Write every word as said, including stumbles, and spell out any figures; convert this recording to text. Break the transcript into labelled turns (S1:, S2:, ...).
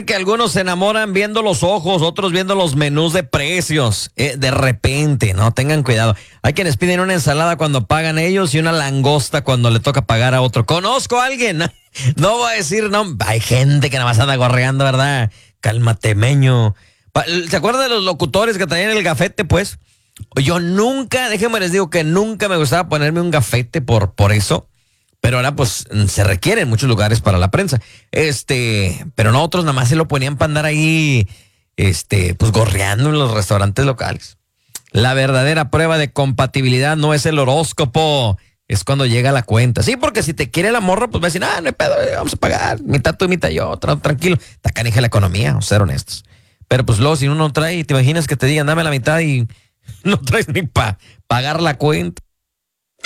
S1: Dicen que algunos se enamoran viendo los ojos, otros viendo los menús de precios. Eh, de repente, no, tengan cuidado. Hay quienes piden una ensalada cuando pagan ellos y una langosta cuando le toca pagar a otro. Conozco a alguien, no voy a decir, no, hay gente que nada más anda gorreando, ¿verdad? Cálmate, meño. ¿Se acuerdan de los locutores que traían el gafete, pues? Yo nunca, déjenme les digo que nunca me gustaba ponerme un gafete por, por eso. Pero ahora, pues, se requiere en muchos lugares para la prensa. Este, pero no, otros nada más se lo ponían para andar ahí, este, pues, gorreando en los restaurantes locales. La verdadera prueba de compatibilidad no es el horóscopo, es cuando llega la cuenta. Sí, porque si te quiere la morra, pues va a decir, ah, no hay pedo, vamos a pagar, mitad tú y mitad yo, tra- tranquilo. Está canija la economía, vamos a ser honestos. Pero pues luego, si uno no trae, te imaginas que te digan, dame la mitad y no traes ni para pagar la cuenta.